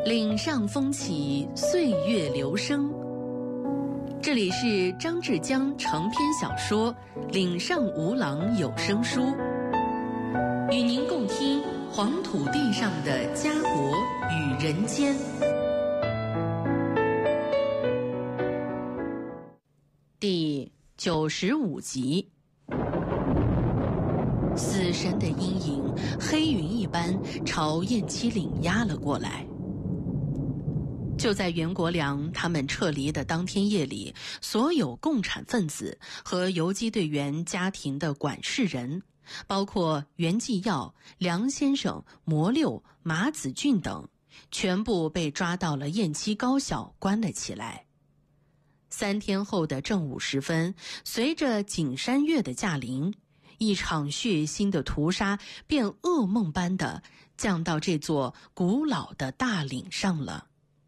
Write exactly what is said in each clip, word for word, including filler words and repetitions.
岭上风起，岁月流声。这里是张志江长篇小说《岭上无郎》有声书，与您共听黄土地上的家国与人间。第九十五集，死神的阴影黑云一般朝雁栖岭压了过来。就在袁国良他们撤离的当天夜里，所有共产分子和游击队员家庭的管事人，包括袁继耀、梁先生、魔六、马子俊等，全部被抓到了雁栖高校关了起来。三天后的正午时分，随着景山月的驾临，一场血腥的屠杀便噩梦般的降到这座古老的大岭上了。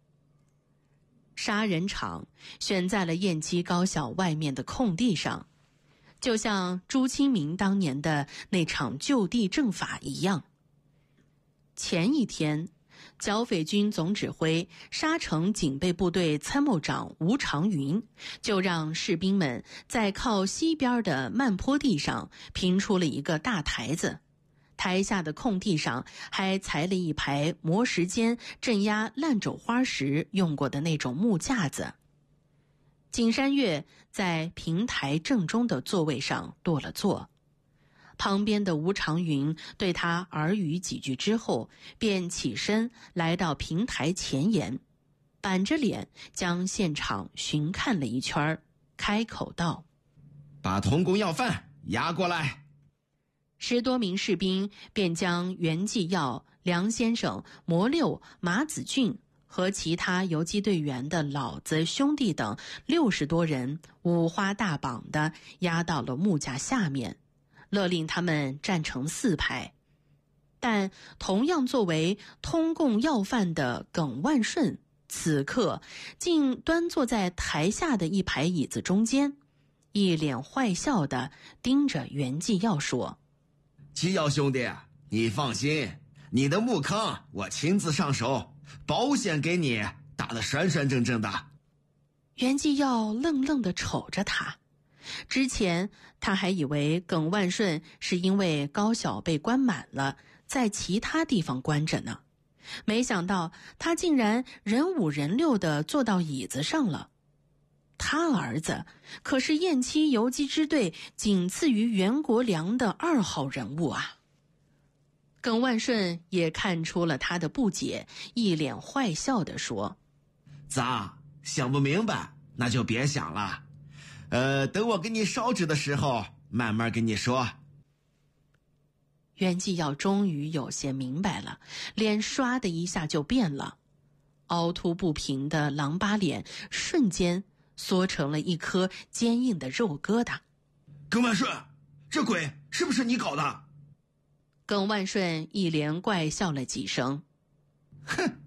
杀人场选在了雁栖高校外面的空地上，就像朱清明当年的那场就地正法一样。前一天，剿匪军总指挥沙城警备部队参谋长吴长云就让士兵们在靠西边的慢坡地上拼出了一个大台子，台下的空地上还裁了一排磨石间镇压烂肘花时用过的那种木架子。景山月在平台正中的座位上落了座，旁边的吴长云对他耳语几句之后，便起身来到平台前沿，板着脸将现场巡看了一圈，开口道： 把通共要犯押过来。 十多名士兵便将袁继耀、梁先生、魔六、马子俊和其他游击队员的老子兄弟等六十多人五花大绑地押到了木架下面，勒令他们站成四排。但同样作为通共要犯的耿万顺，此刻竟端坐在台下的一排椅子中间，一脸坏笑地盯着袁继耀说： 继耀兄弟，你放心，你的木坑我亲自上手，保险给你打得栓栓正正的。 袁继耀愣愣地瞅着他，之前他还以为耿万顺是因为高小被关满了，在其他地方关着呢，没想到他竟然人五人六地坐到椅子上了。他儿子可是雁栖游击支队仅次于袁国良的二号人物啊！耿万顺也看出了他的不解，一脸坏笑地说： 咋，想不明白那就别想了，呃，等我给你烧纸的时候慢慢跟你说。 袁继耀终于有些明白了，脸唰的一下就变了，凹凸不平的狼疤脸瞬间缩成了一颗坚硬的肉疙瘩。 耿万顺，这鬼是不是你搞的？ 耿万顺一连怪笑了几声。 哼，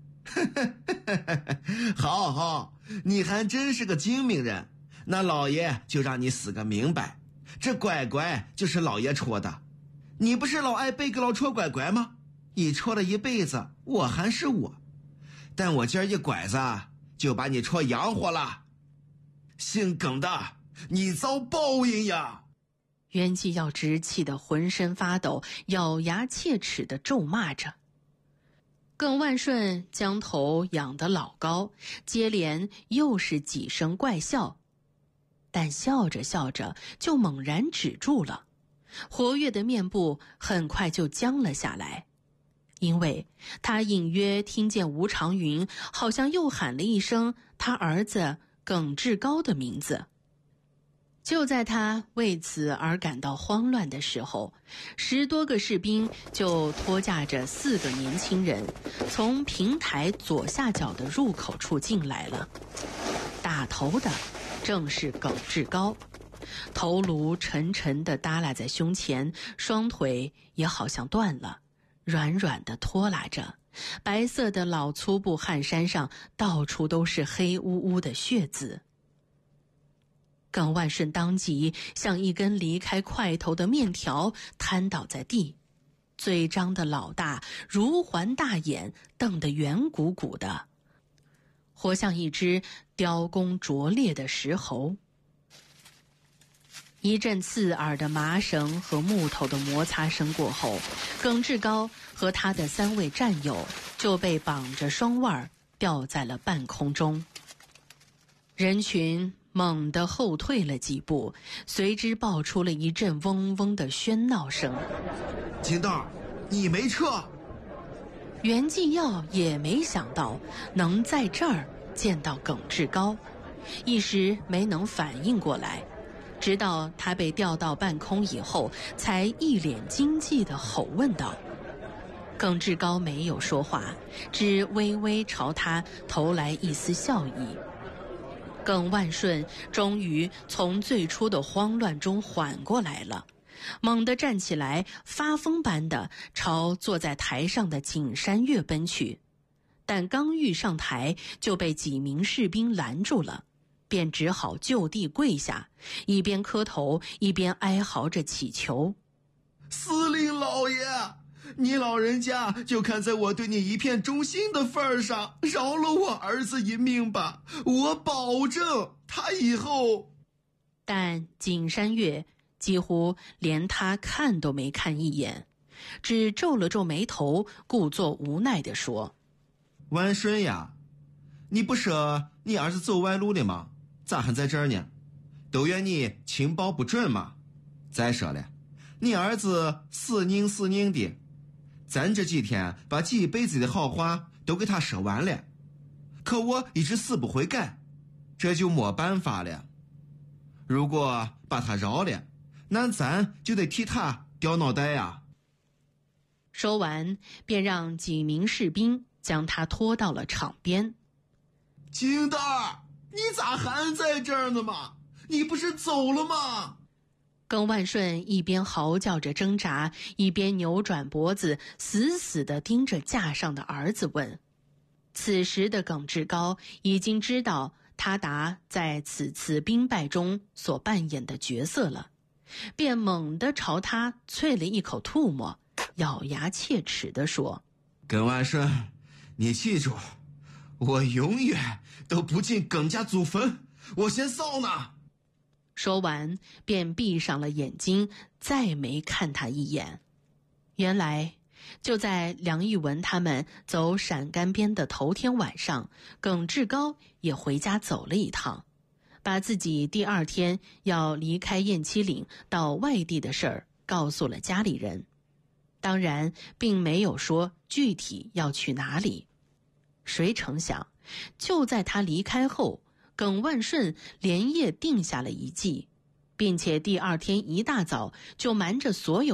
好好，你还真是个精明人，那老爷就让你死个明白，这拐拐就是老爷戳的。你不是老爱被个老戳拐拐吗？你戳了一辈子，我还是我，但我今儿一拐子就把你戳洋活了。姓耿的，你遭报应呀！ 袁继耀直气得浑身发抖，咬牙切齿地咒骂着。耿万顺将头仰得老高，接连又是几声怪笑，但笑着笑着就猛然止住了，活跃的面部很快就僵了下来，因为他隐约听见吴长云好像又喊了一声他儿子耿志高的名字。就在他为此而感到慌乱的时候，十多个士兵就拖架着四个年轻人从平台左下角的入口处进来了。打头的正是耿志高，头颅沉沉地耷拉在胸前，双腿也好像断了，软软地拖拉着，白色的老粗布汗衫上到处都是黑乌乌的血渍。耿万顺当即像一根离开块头的面条瘫倒在地， 嘴张得老大，如环大眼，瞪得圆鼓鼓的，活像一只雕工拙劣的石猴。一阵刺耳的麻绳和木头的摩擦声过后，耿志高和他的三位战友就被绑着双腕吊在了半空中。人群猛地后退了几步，随之爆出了一阵嗡嗡的喧闹声。 金豆，你没撤？ 袁继耀也没想到能在这儿见到耿志高，一时没能反应过来，直到他被吊到半空以后，才一脸惊悸地吼问道。耿志高没有说话，只微微朝他投来一丝笑意。耿万顺终于从最初的慌乱中缓过来了，猛地站起来，发疯般地朝坐在台上的景山月奔去，但刚欲上台就被几名士兵拦住了，便只好就地跪下，一边磕头一边哀嚎着祈求： 司令老爷，你老人家就看在我对你一片忠心的份上，饶了我儿子一命吧，我保证他以后…… 但景山月几乎连他看都没看一眼，只皱了皱眉头，故作无奈地说： 万顺呀，你不说你儿子走歪路了吗？咋还在这儿呢？都怨你情报不准嘛。再说了，你儿子死拧死拧的，咱这几天把几辈子的好话都给他说完了，可我一直死不悔改，这就没办法了。如果把他饶了，那咱就得替他掉脑袋呀。 说完便让几名士兵将他拖到了场边。 金蛋儿，你咋还在这儿呢嘛？你不是走了吗？ 耿万顺一边嚎叫着挣扎，一边扭转脖子，死死地盯着架上的儿子问。此时的耿志高已经知道他达在此次兵败中所扮演的角色了，便猛地朝他啐了一口唾沫，咬牙切齿地说： 耿万顺，你记住，我永远都不进耿家祖坟，我先扫呢。 说完便闭上了眼睛，再没看他一眼。原来就在梁玉文他们走陕甘边的头天晚上，耿志高也回家走了一趟，把自己第二天要离开雁栖岭到外地的事儿告诉了家里人，当然并没有说具体要去哪里。谁成想，就在他离开后，耿万顺连夜定下了一计，并且第二天一大早就瞒着所有